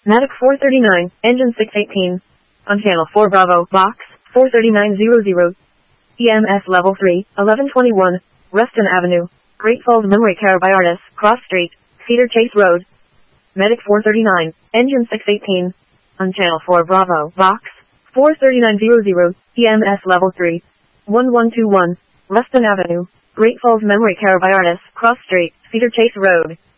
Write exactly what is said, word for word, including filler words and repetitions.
Matic four thirty-nine, engine six eighteen. On channel four Bravo, box, four thirty-nine hundred. E M S level three, eleven twenty-one, Reston Avenue, Great Falls Memory Care by Artis, Cross Street, Cedar Chase Road. Medic four thirty-nine, engine six eighteen. On channel four Bravo, box, four thirty-nine hundred, E M S level three, eleven twenty-one, Reston Avenue, Great Falls Memory Care by Artis, Cross Street, Cedar Chase Road.